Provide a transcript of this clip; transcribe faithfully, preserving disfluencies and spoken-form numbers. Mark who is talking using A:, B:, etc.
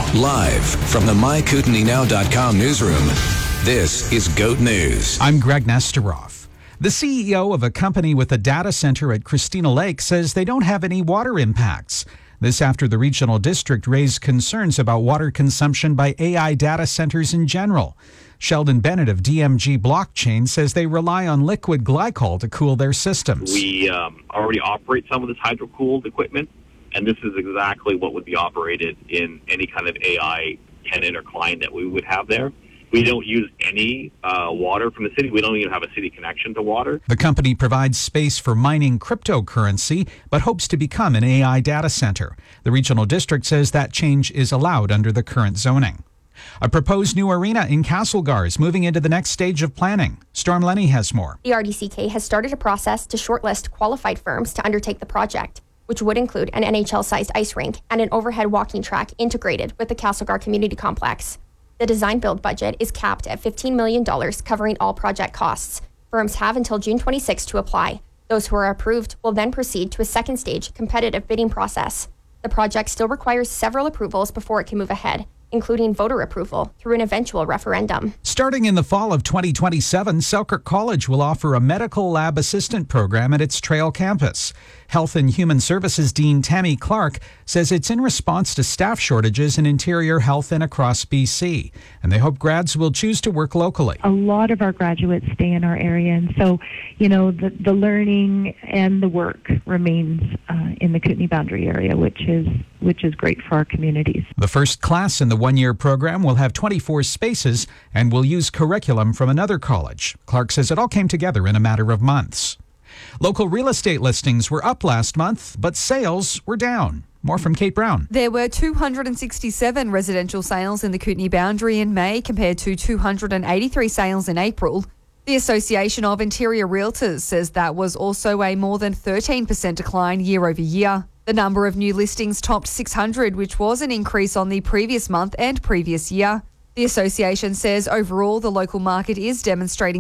A: Live from the my kootenai now dot com newsroom, this is GOAT News.
B: I'm Greg Nesteroff. The C E O of a company with a data center at Christina Lake says they don't have any water impacts. This after the regional district raised concerns about water consumption by A I data centers in general. Sheldon Bennett of D M G Blockchain says they rely on liquid glycol to cool their systems.
C: We um, already operate some of this hydro-cooled equipment, and this is exactly what would be operated in any kind of A I tenant or client that we would have there. We don't use any uh, water from the city. We don't even have a city connection to water.
B: The company provides space for mining cryptocurrency, but hopes to become an A I data center. The regional district says that change is allowed under the current zoning. A proposed new arena in Castlegar is moving into the next stage of planning. Storm Lenny has more.
D: The R D C K has started a process to shortlist qualified firms to undertake the project, which would include an N H L-sized ice rink and an overhead walking track integrated with the Castlegar Community Complex. The design-build budget is capped at fifteen million dollars, covering all project costs. Firms have until June twenty-sixth to apply. Those who are approved will then proceed to a second stage competitive bidding process. The project still requires several approvals before it can move ahead, including voter approval through an eventual referendum.
B: Starting in the fall of twenty twenty-seven, Selkirk College will offer a medical lab assistant program at its Trail campus. Health and Human Services Dean Tammy Clark says it's in response to staff shortages in interior health and across B C, and they hope grads will choose to work locally.
E: A lot of our graduates stay in our area, and so, you know, the, the learning and the work remains uh, in the Kootenay Boundary area, which is which is great for our communities.
B: The first class in the one-year program will have twenty-four spaces and will use curriculum from another college. Clark says it all came together in a matter of months. Local real estate listings were up last month, but sales were down. More from Kate Brown.
F: There were two hundred sixty-seven residential sales in the Kootenay Boundary in May compared to two hundred eighty-three sales in April. The Association of Interior Realtors says that was also a more than thirteen percent decline year over year. The number of new listings topped six hundred, which was an increase on the previous month and previous year. The association says overall the local market is demonstrating